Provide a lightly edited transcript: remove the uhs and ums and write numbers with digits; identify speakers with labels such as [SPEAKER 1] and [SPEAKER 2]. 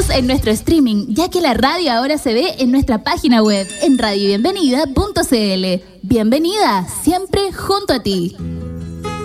[SPEAKER 1] Síguenos en nuestro streaming, ya que la radio ahora se ve en nuestra página web, en radiobienvenida.cl. Bienvenida, siempre junto a ti.